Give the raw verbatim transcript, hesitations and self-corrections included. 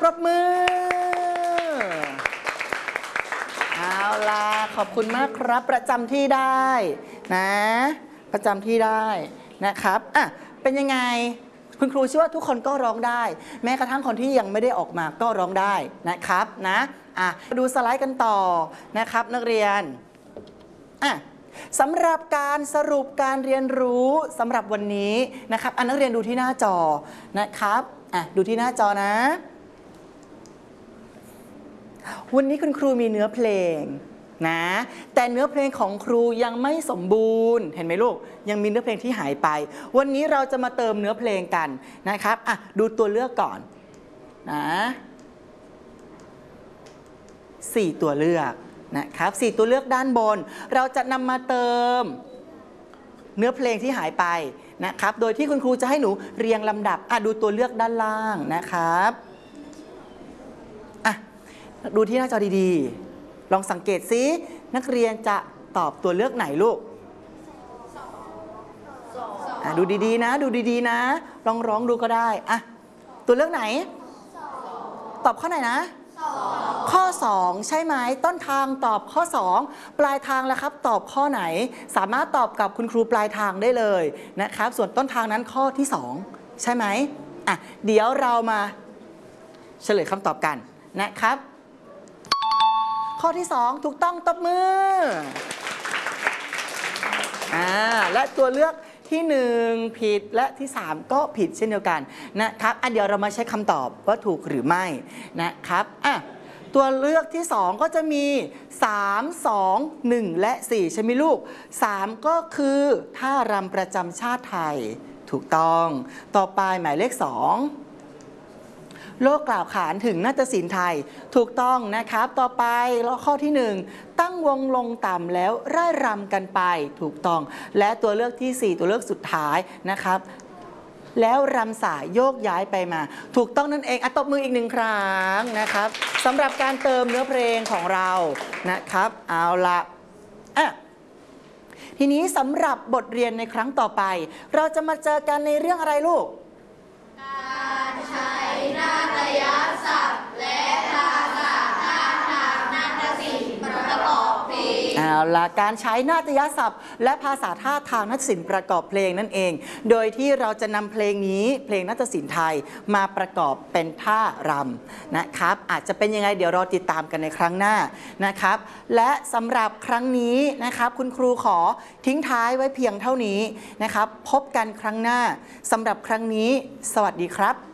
บมือเอาล่ะขอบคุณมากครับประจำที่ได้นะประจำที่ได้นะครับอ่ะเป็นยังไงคุณครูเชื่อว่าทุกคนก็ร้องได้แม้กระทั่งคนที่ยังไม่ได้ออกมาก็ร้องได้นะครับนะอ่ะดูสไลด์กันต่อนะครับนักเรียนอ่ะสำหรับการสรุปการเรียนรู้สำหรับวันนี้นะครับอันนักเรียนดูที่หน้าจอนะครับอ่ะดูที่หน้าจอนะวันนี้คุณครูมีเนื้อเพลงนะแต่เนื้อเพลงของครูยังไม่สมบูรณ์เห็นไหมลูกยังมีเนื้อเพลงที่หายไปวันนี้เราจะมาเติมเนื้อเพลงกันนะครับอ่ะดูตัวเลือกก่อนนะสี่ตัวเลือกนะครับสี่ตัวเลือกด้านบนเราจะนำมาเติมเนื้อเพลงที่หายไปนะครับโดยที่คุณครูจะให้หนูเรียงลำดับอ่ะดูตัวเลือกด้านล่างนะครับอ่ะดูที่หน้าจอดีๆลองสังเกตซินักเรียนจะตอบตัวเลือกไหนลูกอ่ะดูดีๆนะดูดีๆนะลองร้องดูก็ได้อ่ะตัวเลือกไหนตอบข้อไหนนะข้อสองใช่ไหมต้นทางตอบข้อสองปลายทางแล้วครับตอบข้อไหนสามารถตอบกับคุณครูปลายทางได้เลยนะครับส่วนต้นทางนั้นข้อที่สองใช่ไหมอ่ะเดี๋ยวเรามาเฉลยคำตอบกันนะครับข้อที่สองถูกต้องตบมืออ่าและตัวเลือกที่หนึ่งผิดและที่สามก็ผิดเช่นเดียวกันนะครับอ่ะเดี๋ยวเรามาใช้คำตอบว่าถูกหรือไม่นะครับอ่ะตัวเลือกที่สองก็จะมีสาม สอง หนึ่งและสี่ใช่ไหมลูกสามก็คือท่ารำประจำชาติไทยถูกต้องต่อไปหมายเลขสองโลกกล่าวขานถึงนาฏศิลป์ไทยถูกต้องนะครับต่อไปแล้วข้อที่หนึ่งตั้งวงลงต่ำแล้วร่ายรำกันไปถูกต้องและตัวเลือกที่สี่ตัวเลือกสุดท้ายนะครับแล้วรำสายโยกย้ายไปมาถูกต้องนั่นเองอ่ะตบมืออีกหนึ่งครั้งนะครับสำหรับการเติมเนื้อเพลงของเรานะครับเอาละอ่ะทีนี้สำหรับบทเรียนในครั้งต่อไปเราจะมาเจอกันในเรื่องอะไรลูกการใช้นาฏยศัพท์และภาษาท่าทางนาฏศิลป์ประกอบเพลงเอาล่ะการใช้นาฏยศัพท์และภาษาท่าทางนาฏศิลป์ประกอบเพลงนั่นเองโดยที่เราจะนำเพลงนี้เพลงนาฏศิลป์ไทยมาประกอบเป็นท่ารำนะครับอาจจะเป็นยังไงเดี๋ยวรอติดตามกันในครั้งหน้านะครับและสำหรับครั้งนี้นะครับคุณครูขอทิ้งท้ายไว้เพียงเท่านี้นะครับพบกันครั้งหน้าสำหรับครั้งนี้สวัสดีครับ